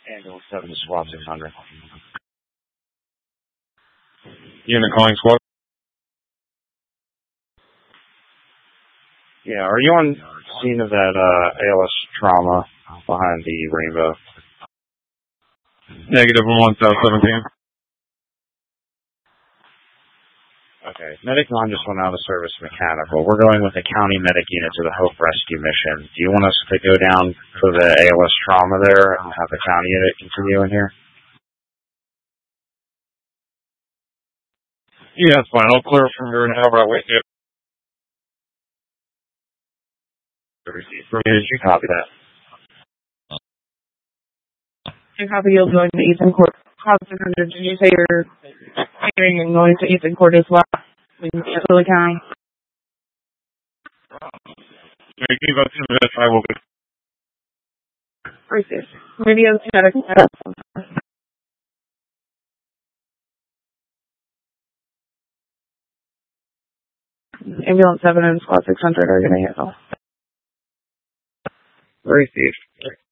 Ambulance 7 to SWAT 600. Unit calling SWAT. Yeah, are you on scene of that ALS trauma behind the Rainbow? Negative 1 South 17. Okay, Medic 9 just went out of service mechanical. We're going with a county medic unit to the Hope Rescue mission. Do you want us to go down to the ALS trauma there and have the county unit continue in here? Yeah, that's fine. I'll clear from here now, but I'll wait. Yep. Did you copy that? You copy you'll going to Ethan Court. Did you say you're hearing and going to Ethan Court as well? In Lily County? Maybe about 2 minutes, I will be. Received. Radio static. Ambulance 7 and SWAT 600 are going to handle. Received.